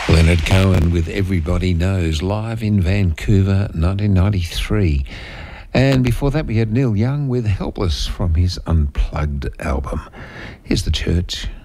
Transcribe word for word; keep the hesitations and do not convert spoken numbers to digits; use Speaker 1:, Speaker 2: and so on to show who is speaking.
Speaker 1: Leonard Cohen with Everybody Knows, live in Vancouver, nineteen ninety-three. And before that we had Neil Young with Helpless from his Unplugged album. Here's The Church.